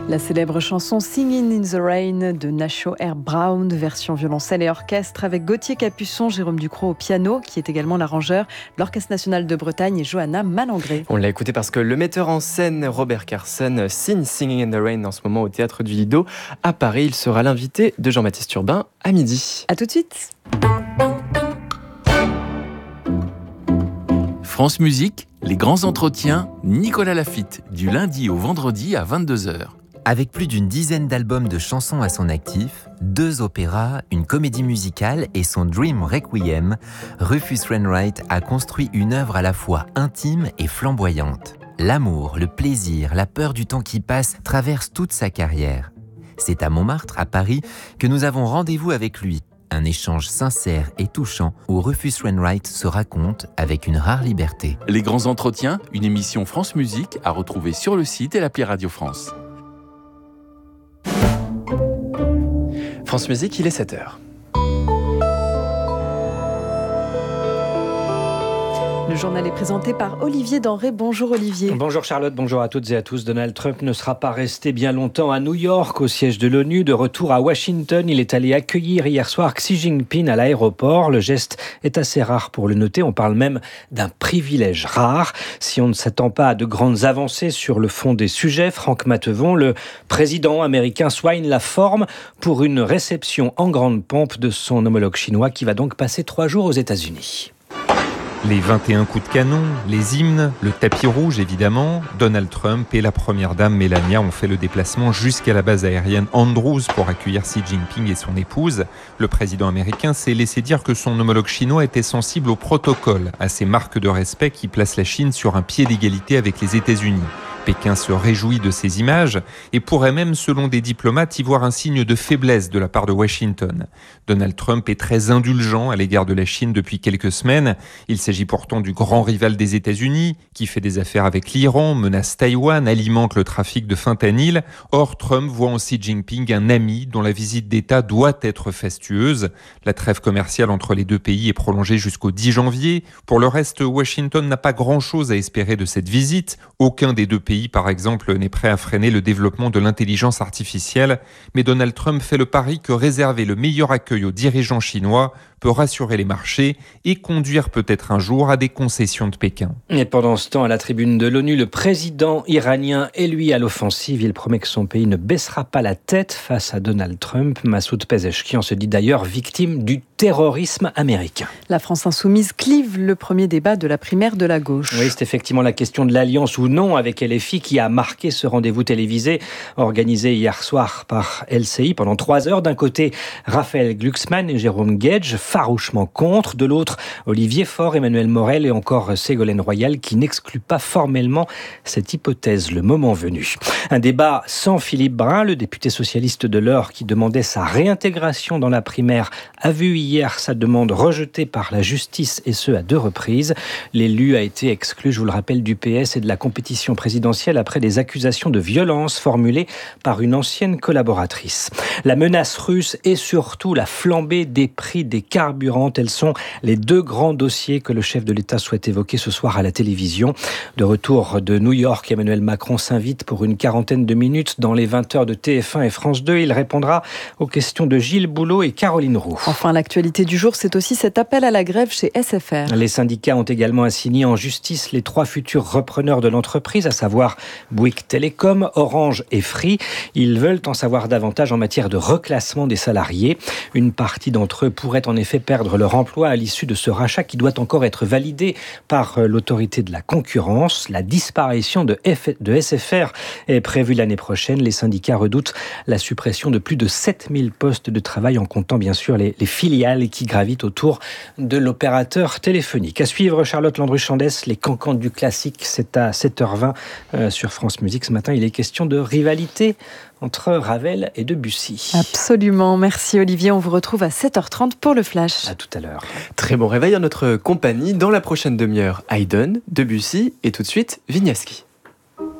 La célèbre chanson Singing in the Rain de Nacho R. Brown, version violoncelle et orchestre avec Gauthier Capuçon, Jérôme Ducrot au piano, qui est également l'arrangeur de l'Orchestre national de Bretagne, et Johanna Malangré. On l'a écouté parce que le metteur en scène Robert Carson signe Singing in the Rain en ce moment au Théâtre du Lido à Paris. Il sera l'invité de Jean-Baptiste Urbain à midi. A tout de suite. France Musique, les grands entretiens, Nicolas Laffitte, du lundi au vendredi à 22h. Avec plus d'une dizaine d'albums de chansons à son actif, 2 opéras, une comédie musicale et son Dream Requiem, Rufus Wainwright a construit une œuvre à la fois intime et flamboyante. L'amour, le plaisir, la peur du temps qui passe traversent toute sa carrière. C'est à Montmartre, à Paris, que nous avons rendez-vous avec lui. Un échange sincère et touchant où Rufus Wainwright se raconte avec une rare liberté. Les grands entretiens, une émission France Musique à retrouver sur le site et l'appli Radio France. France Musique, il est 7h. Le journal est présenté par Olivier Denré. Bonjour Olivier. Bonjour Charlotte, bonjour à toutes et à tous. Donald Trump ne sera pas resté bien longtemps à New York, au siège de l'ONU. De retour à Washington, il est allé accueillir hier soir Xi Jinping à l'aéroport. Le geste est assez rare pour le noter. On parle même d'un privilège rare. Si on ne s'attend pas à de grandes avancées sur le fond des sujets, Franck Matevon, le président américain, soigne la forme pour une réception en grande pompe de son homologue chinois qui va donc passer 3 jours aux États-Unis. Les 21 coups de canon, les hymnes, le tapis rouge évidemment, Donald Trump et la première dame Melania ont fait le déplacement jusqu'à la base aérienne Andrews pour accueillir Xi Jinping et son épouse. Le président américain s'est laissé dire que son homologue chinois était sensible au protocole, à ces marques de respect qui placent la Chine sur un pied d'égalité avec les États-Unis. Pékin se réjouit de ces images et pourrait même, selon des diplomates, y voir un signe de faiblesse de la part de Washington. Donald Trump est très indulgent à l'égard de la Chine depuis quelques semaines. Il s'agit pourtant du grand rival des États-Unis, qui fait des affaires avec l'Iran, menace Taïwan, alimente le trafic de fentanyl. Or, Trump voit en Xi Jinping un ami dont la visite d'État doit être fastueuse. La trêve commerciale entre les deux pays est prolongée jusqu'au 10 janvier. Pour le reste, Washington n'a pas grand-chose à espérer de cette visite. Aucun des deux pays, par exemple, n'est prêt à freiner le développement de l'intelligence artificielle. Mais Donald Trump fait le pari que réserver le meilleur accueil aux dirigeants chinois peut rassurer les marchés et conduire peut-être un jour à des concessions de Pékin. Et pendant ce temps, à la tribune de l'ONU, le président iranien est lui à l'offensive. Il promet que son pays ne baissera pas la tête face à Donald Trump. Massoud Pezeshkian se dit d'ailleurs victime du terrorisme américain. La France insoumise clive le premier débat de la primaire de la gauche. Oui, c'est effectivement la question de l'alliance ou non avec LFI qui a marqué ce rendez-vous télévisé organisé hier soir par LCI pendant 3 heures. D'un côté, Raphaël Glucksmann et Jérôme Guedj, farouchement contre. De l'autre, Olivier Faure, Emmanuel Morel et encore Ségolène Royal qui n'excluent pas formellement cette hypothèse le moment venu. Un débat sans Philippe Brun, le député socialiste de l'Eure qui demandait sa réintégration dans la primaire, a vu hier sa demande rejetée par la justice et ce à 2 reprises. L'élu a été exclu, je vous le rappelle, du PS et de la compétition présidentielle après des accusations de violence formulées par une ancienne collaboratrice. La menace russe et surtout la flambée des prix des carburant. Tels sont les 2 grands dossiers que le chef de l'État souhaite évoquer ce soir à la télévision. De retour de New York, Emmanuel Macron s'invite pour une quarantaine de minutes dans les 20h de TF1 et France 2. Il répondra aux questions de Gilles Boulot et Caroline Roux. Enfin, l'actualité du jour, c'est aussi cet appel à la grève chez SFR. Les syndicats ont également assigné en justice les 3 futurs repreneurs de l'entreprise, à savoir Bouygues Télécom, Orange et Free. Ils veulent en savoir davantage en matière de reclassement des salariés. Une partie d'entre eux pourrait en effet perdre leur emploi à l'issue de ce rachat qui doit encore être validé par l'autorité de la concurrence. La disparition de SFR est prévue l'année prochaine. Les syndicats redoutent la suppression de plus de 7000 postes de travail en comptant bien sûr les filiales qui gravitent autour de l'opérateur téléphonique. À suivre, Charlotte Landru-Chandès, les cancans du classique, c'est à 7h20 sur France Musique. Ce matin, il est question de rivalité entre Ravel et Debussy. Absolument, merci Olivier. On vous retrouve à 7h30 pour le Flash. À tout à l'heure. Très bon réveil en notre compagnie. Dans la prochaine demi-heure, Haydn, Debussy et tout de suite, Wieniawski.